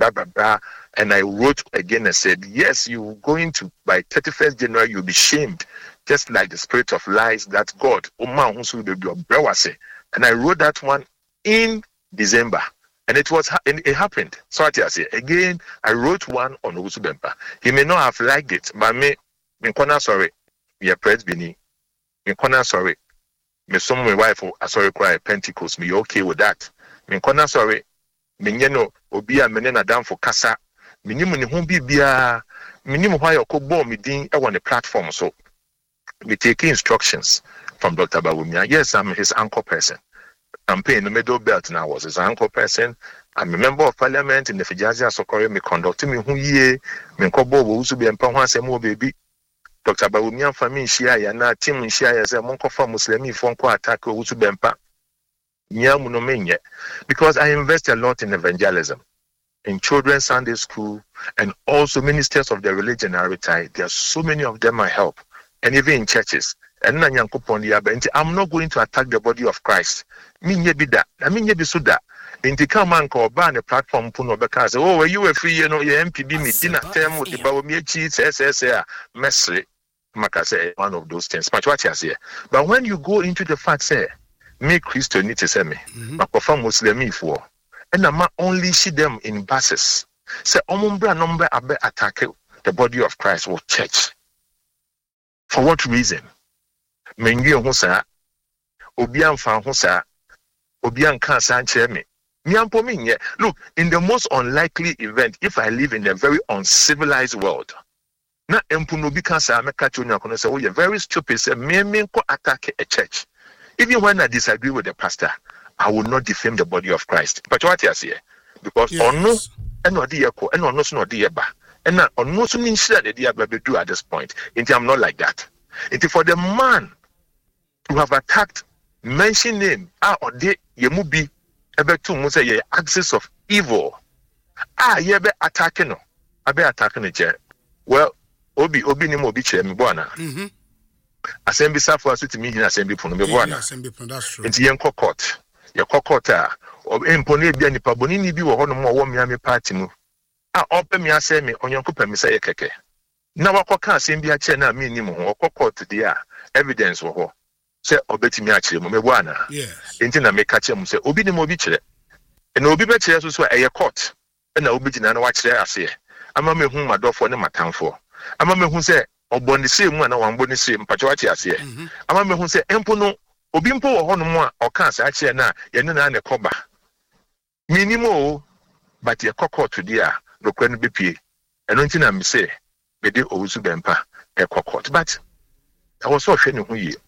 blah, blah, blah. And I wrote again and said, yes, you're going to, by 31st January, you'll be shamed, just like the spirit of lies that God, and I wrote that one in December. And it happened. So I say again, I wrote one on Owusu Bempah. He may not have liked it, but me sorry, me press bini. Me sorry. Me some my wife sorry cry Pentecost. Me okay with that. Me sorry. Me obi a me na down for kasa. Me ni mu bibia. Me ni mu why okobo me din e on the platform. So me take instructions from Dr. Bawumia. Yes, I'm his anchor person. Campaign the middle belt now was his anchor person. I'm a member of parliament in the Fijazi Asokore. Me conducting me who ye me kobo Owusu Bempah one say more baby. Dr. Bawumia family share ya na team share say monko fa Muslimi fonko attack Owusu Bempah. Because I invest a lot in evangelism, in children's Sunday school, and also ministers of the religion are retired. There are so many of them I help, and even in churches. And I'm not going to attack the body of Christ. Me be that. I mean, be so that. Inti come and call ban a platform puno because oh, you were free, your MPB me dinner term with the Bawumia cheats, messy. Maka say one of those things. But what you say? But when you go into the fact, say, me Christian need to say me, but perform Muslim for, and I'm only see them in buses. Say, omumbra number abe attack the body of Christ or church. For what reason? Mengi hosa, obian fan hosa, obian cancer me. Look, in the most unlikely event, if I live in a very uncivilized world, na empunobi cancer me catch you na say, oh, you're very stupid. Say, me ko attack a church. Even when I disagree with the pastor, I will not defame the body of Christ. But what you say? Because ono eno di yeko, eno ono so no di yeba, ena ono so ni share the dia be do at this point. Inti I'm not like that. Inti for the man to have attacked, mention name, or de yemu bi ebe tu mu say ye axis of evil. Ye be attacking no, abe attacking the. Well, obi ni mo obi chere me bwana. Assembly safwa so timi hin assembly pono me bwana. Assembly pono, that's true. Inti yen court. Your court empone bia nipa boni ni bi wo ho no mo wo miame party mu. Ope mi ase me onyankopa mi say keke. Na wakoka assembly a che na me ni mo ho court dia evidence wo ho. Say obetimi a kire mu me bwana. Yes. Inti na me ka che mu say obi ni mo obi kire. Na obi be kire so eye court. Na obi gina na wa kire ase. Ama me hu madofo ne matamfo. Ama me hu say oboni se mu na wamboni se mpacho wa ase. Ama me hu say empo no obi mpo wo ho no mu a oka sa akire na ye ne na ne koba. Minimo but ye kokko to dia lokwa no bepie. Eno nti na me say be de Owusu Bempah e kokko. But I was so hwe ne hu ye.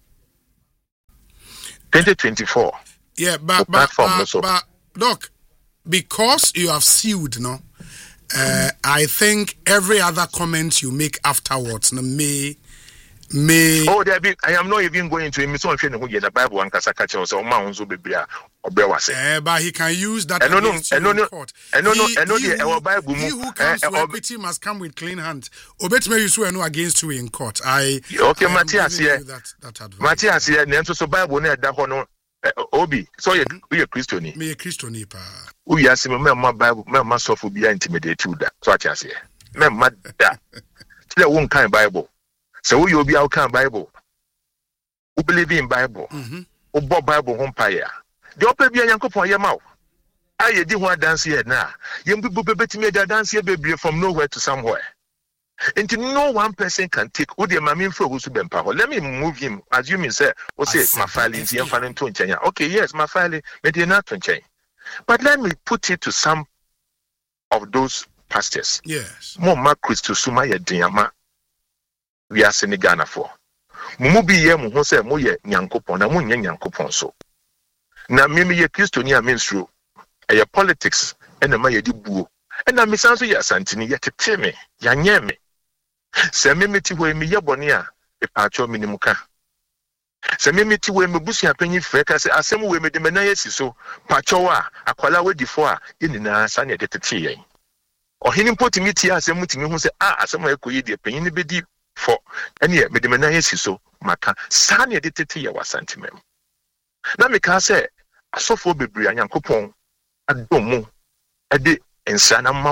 2024. Yeah, but Doc, because you have sued, no? I think every other comment you make afterwards may there be. I am not even going to him. So the Bible and Kasakacha so Maunzo Biblia or Bewase. But he can use that. Our Bible. He who comes to equity must come with clean hands. Obet me you swear no against you in court. Okay, Matthias here. Matthias here. Nenso so Bible ne da hono. Obi, so you Christian. Me a Christian pa. We are me my Bible, my soft be intimidate you that. So I say, me mad that. Tell one kind Bible. So you be our kind Bible. Who believe in Bible? Who bought Bible umpire? The open be a young couple your mouth. I didn't want to dance here now. Young people bet me that dance here baby from nowhere to somewhere. Until no one person can take who the mammy for Owusu Bempah. Let me move him, assuming say, my file is here for him to okay, yes, my file may not change. But let me put it to some of those pastors. Yes. Moma Christo Suma ye diama. We are Senegana for. Mumubi ye mu say mo ye nyankopon na mo nye nyankopon so. Na mimi ye Christo ni aminstro. Ye politics ena ma ye di buo. Ena mi sanso ye asantini ye tete me, ya nye me. Se me meti ho emi ye bone a epacho minimuka. Se me meti ho emi busu apanyi freka se asem we me de mena yesi so pacho a akwala we difo a ye nyina sa ne de tete yen. Ohini mpoti miti asem mutimi hu se asem ekoyi de panyi ne bedi for ene me de mena yesi so maka sa ne de tete ye wasantimem. Na me ka se asofo bebre anyankopon adomu ade ensana